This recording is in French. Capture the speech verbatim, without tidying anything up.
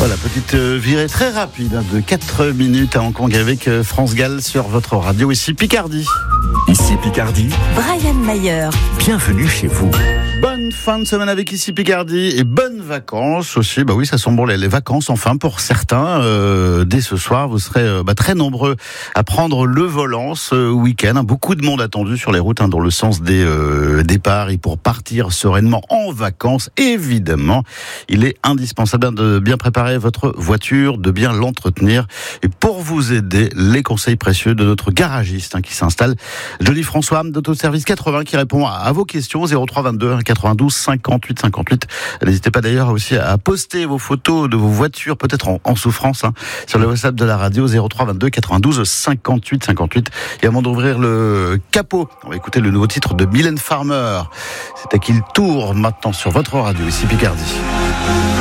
Voilà, petite virée très rapide hein, de quatre minutes à Hong Kong avec France Gall sur votre radio. Ici Picardie. Ici Picardie. Brian Mayer. Bienvenue chez vous. Bonne fin de semaine avec Ici Picardie et bonnes vacances aussi. Bah oui, ça sent bon les, les vacances enfin pour certains. Euh, dès ce soir, vous serez euh, bah, très nombreux à prendre le volant ce week-end. Hein, beaucoup de monde attendu sur les routes hein, dans le sens des euh, départs et pour partir sereinement en vacances. Évidemment, il est indispensable de bien préparer votre voiture, de bien l'entretenir. Et pour vous aider, les conseils précieux de notre garagiste hein, qui s'installe, Johnny François d'Autoservice quatre-vingts qui répond à, à vos questions zéro trois vingt-deux quatre-vingt-douze cinquante-huit cinquante-huit. N'hésitez pas d'ailleurs aussi à poster vos photos de vos voitures, peut-être en, en souffrance, hein, sur le WhatsApp de la radio zéro trois vingt-deux quatre-vingt-douze cinquante-huit cinquante-huit. Et avant d'ouvrir le capot, on va écouter le nouveau titre de Mylène Farmer. C'est à qui il tourne maintenant sur votre radio, ici Picardie.